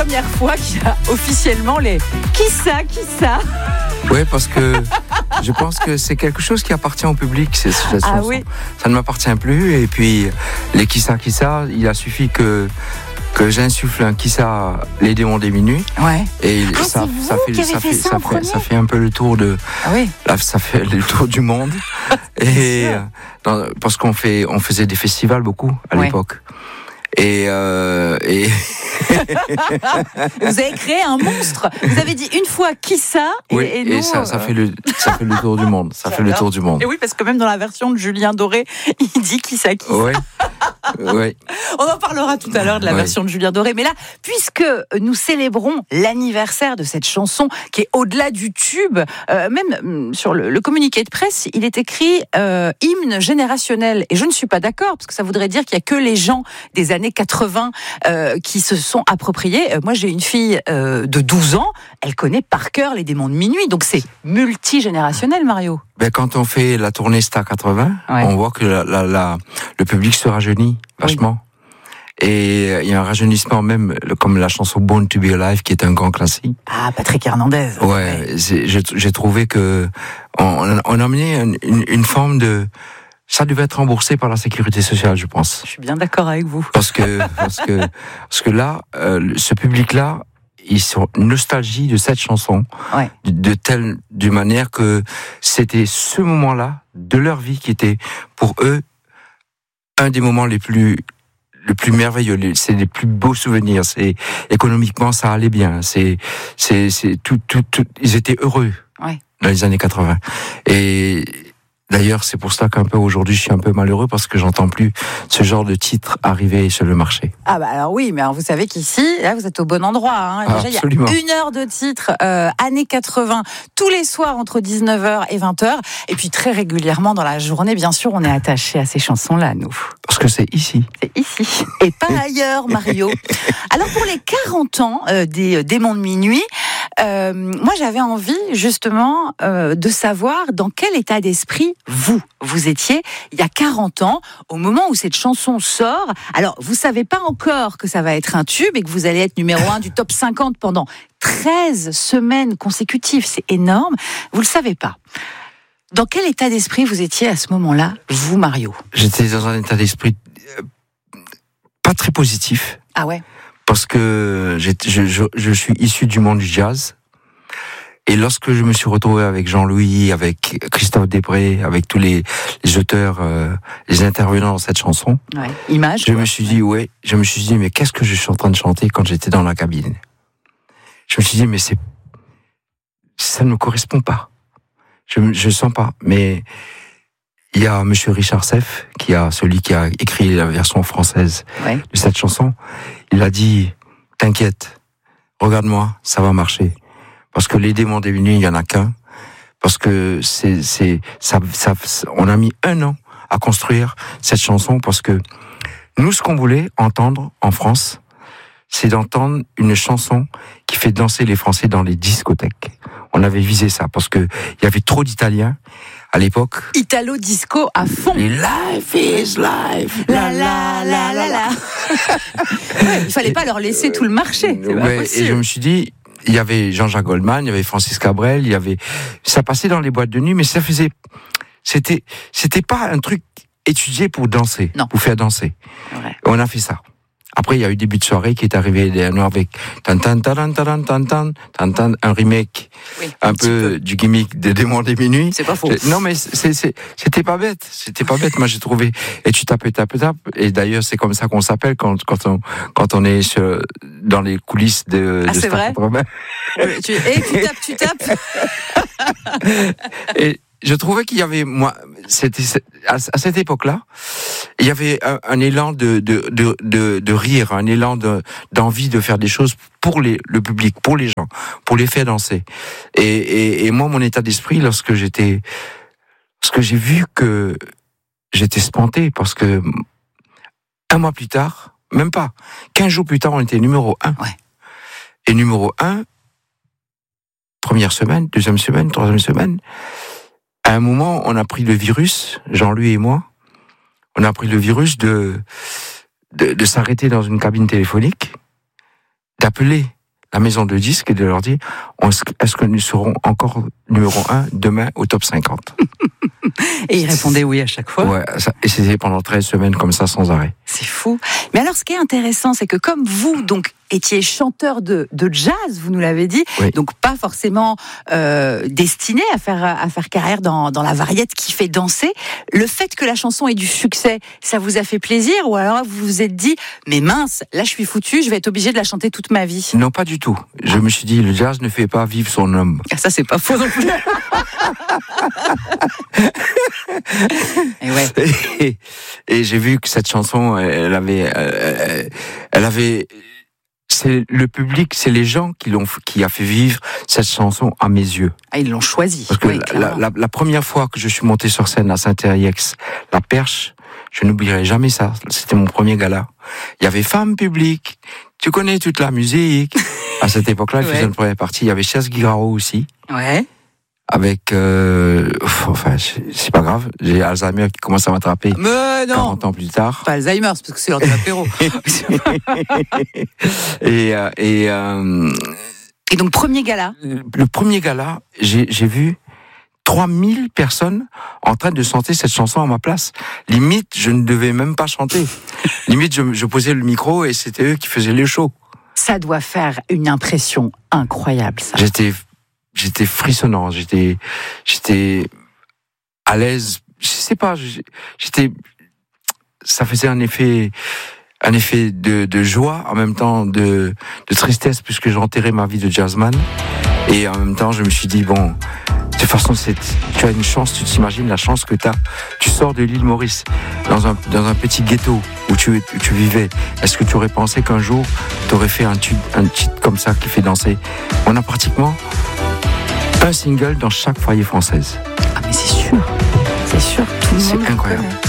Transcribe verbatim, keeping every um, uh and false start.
première fois qu'il y a officiellement les qui ça, qui ça. Oui, parce que je pense que c'est quelque chose qui appartient au public, c'est cette Ah chanson. oui. Ça ne m'appartient plus. Et puis, les qui ça, qui ça, il a suffi que, que j'insuffle un qui ça, les démons des minuit. Ouais. Et Ah, ça, c'est ça, vous fait, qui avez ça, fait fait, ça ça, en fait, ça premier fait un peu le tour de. Ah oui. Là, ça fait le tour du monde. Et euh, dans, parce qu'on fait, on faisait des festivals beaucoup à Ouais. l'époque. Et, euh, et Vous avez créé un monstre. Vous avez dit une fois qui ça et, oui, et et nous, ça, ça euh, fait le, ça fait le tour du monde. Ça fait le tour du monde. Et oui, parce que même dans la version de Julien Doré, il dit qui ça, qui ça. Oui, oui. On en parlera tout à l'heure de la Ouais. version de Julien Doré. Mais là, puisque nous célébrons l'anniversaire de cette chanson qui est au-delà du tube, euh, même sur le, le communiqué de presse, il est écrit euh, hymne générationnel. Et je ne suis pas d'accord, parce que ça voudrait dire qu'il n'y a que les gens des années quatre-vingts euh, qui se sont appropriés. Euh, moi, j'ai une fille euh, de douze ans, elle connaît par cœur les démons de minuit. Donc c'est multigénérationnel, Mario. Ben, quand on fait la tournée Star quatre-vingts, Ouais. on voit que la, la, la, le public se rajeunit vachement. Et il y a un rajeunissement même, comme la chanson Born to be Alive, qui est un grand classique. Ah, Patrick Hernandez. Ouais, c'est- j'ai, j'ai trouvé que on, on a amené une, une, une forme de... Ça devait être remboursé par la sécurité sociale, je pense. Je suis bien d'accord avec vous. Parce que, parce que, parce que là, euh, ce public-là, ils sont nostalgie de cette chanson, Ouais. de, de telle, d'une manière que c'était ce moment-là de leur vie qui était pour eux un des moments les plus, le plus merveilleux. Les- C'est les plus beaux souvenirs. C'est économiquement ça allait bien. C'est, c'est, c'est tout, tout, tout. Ils étaient heureux Ouais. dans les années quatre-vingts. Et d'ailleurs, c'est pour ça qu'un peu aujourd'hui, je suis un peu malheureux parce que j'entends plus ce genre de titre arriver sur le marché. Ah bah alors oui, mais alors vous savez qu'ici, là vous êtes au bon endroit. Hein. Ah, Déjà, absolument. il y a une heure de titres euh, années quatre-vingts, tous les soirs entre dix-neuf heures et vingt heures. Et puis très régulièrement dans la journée, bien sûr, on est attaché à ces chansons-là, nous. Parce que c'est ici. C'est ici et pas ailleurs, Mario. Alors pour les quarante ans euh, des euh, Démons de minuit, euh, moi j'avais envie justement euh, de savoir dans quel état d'esprit vous, vous étiez il y a quarante ans, au moment où cette chanson sort. Alors vous savez pas encore que ça va être un tube et que vous allez être numéro un du top cinquante pendant treize semaines consécutives, c'est énorme. Vous le savez pas. Dans quel état d'esprit vous étiez à ce moment-là, vous Mario? J'étais dans un état d'esprit euh, pas très positif. Ah ouais. Parce que j'ai- je, je, je suis issu du monde du jazz. Et lorsque je me suis retrouvé avec Jean-Louis, avec Christophe Després, avec tous les, les auteurs, euh, les intervenants dans cette chanson, Ouais. Image. je quoi. me suis dit, ouais, je me suis dit, mais qu'est-ce que je suis en train de chanter quand j'étais dans la cabine? Je me suis dit, mais c'est, ça ne me correspond pas. Je, je sens pas. Mais il y a Monsieur Richard Seff, qui a, celui qui a écrit la version française Ouais. de cette chanson. Il a dit, t'inquiète, regarde-moi, ça va marcher. Parce que les démons des minuit, il y en a qu'un. Parce que c'est, c'est, ça, ça, on a mis un an à construire cette chanson parce que nous, ce qu'on voulait entendre en France, c'est d'entendre une chanson qui fait danser les Français dans les discothèques. On avait visé ça parce que il y avait trop d'Italiens à l'époque. Italo disco à fond. Et life is life. La la la la la. Ouais, il fallait pas leur laisser tout le marché. C'est pas Ouais, et possible. je me suis dit, il y avait Jean-Jacques Goldman, il y avait Francis Cabrel, il y avait, ça passait dans les boîtes de nuit, mais ça faisait, c'était, c'était pas un truc étudié pour danser, Non. pour faire danser. Ouais. On a fait ça. Après, il y a eu Début de soirée qui est arrivé dernièrement avec tan tan tan tan tan tan tan tan tan, un remake, Oui, un petit peu du gimmick des Démons des minuit. C'est pas faux. Non, mais c'est, c'est, c'était pas bête. C'était pas bête. Moi, j'ai trouvé. Et tu tapes, et tapes, et tapes. Et d'ailleurs, c'est comme ça qu'on s'appelle quand, quand on, quand on est sur, dans les coulisses de, Ah, de c'est Star vrai quatre-vingts. Ouais, tu, et tu tapes, tu tapes. Et je trouvais qu'il y avait, moi, c'était, à, à cette époque-là, il y avait un, un élan de, de, de, de, de rire, un élan de, d'envie de faire des choses pour les, le public, pour les gens, pour les faire danser. Et, et, et moi, mon état d'esprit, lorsque j'étais, lorsque j'ai vu que j'étais spanté, parce que un mois plus tard, même pas, quinze jours plus tard, on était numéro un. Ouais. Et numéro un, première semaine, deuxième semaine, troisième semaine, à un moment, on a pris le virus, Jean-Louis et moi, on a pris le virus de, de, de s'arrêter dans une cabine téléphonique, d'appeler la maison de disques et de leur dire, est-ce que nous serons encore numéro un demain au top cinquante? Et ils répondaient oui à chaque fois. Ouais, ça, et c'était pendant treize semaines comme ça, sans arrêt. C'est fou. Mais alors, ce qui est intéressant, c'est que comme vous, donc, étiez chanteur de, de jazz, vous nous l'avez dit, oui. donc pas forcément euh, destiné à faire, à faire carrière dans, dans la variété qui fait danser, le fait que la chanson ait du succès, ça vous a fait plaisir? Ou alors vous vous êtes dit, mais mince, là je suis foutu, je vais être obligé de la chanter toute ma vie? Non, pas du tout. Je me suis dit, le jazz ne fait pas vivre son homme. Ah, ça, c'est pas faux non plus. Et, ouais. et, et j'ai vu que cette chanson, elle avait, elle, elle avait, c'est le public, c'est les gens qui l'ont, qui a fait vivre cette chanson à mes yeux. Ah, ils l'ont choisi. Parce que oui, la, la, la première fois que je suis monté sur scène à Saint-Thierry-Ex, La Perche, je n'oublierai jamais ça. C'était mon premier gala. Il y avait Femme Publique. Tu connais toute la musique. À cette époque-là, il ouais. faisait une première partie. Il y avait Chess Guirao aussi. Ouais. Avec, euh, enfin, c'est pas grave, j'ai Alzheimer qui commence à m'attraper. Mais non. quarante ans plus tard. Pas Alzheimer, c'est parce que c'est l'heure de l'apéro. et, euh, et, euh, et donc, premier gala. Le premier gala, j'ai, j'ai vu trois mille personnes en train de chanter cette chanson à ma place. Limite, je ne devais même pas chanter. Limite, je, je posais le micro et c'était eux qui faisaient les shows. Ça doit faire une impression incroyable, ça. J'étais, j'étais frissonnant, j'étais, j'étais à l'aise. Je sais pas, j'étais, ça faisait un effet, un effet de, de joie, en même temps de, de tristesse, puisque j'ai enterré ma vie de jazzman. Et en même temps, je me suis dit, bon, de toute façon, c'est, tu as une chance, tu t'imagines la chance que tu as. Tu sors de l'île Maurice, dans un, dans un petit ghetto où tu, où tu vivais. Est-ce que tu aurais pensé qu'un jour, tu aurais fait un tube, un titre comme ça qui fait danser? On a pratiquement un single dans chaque foyer française. Ah, mais c'est sûr, c'est sûr, tout le monde. C'est incroyable. Connaît.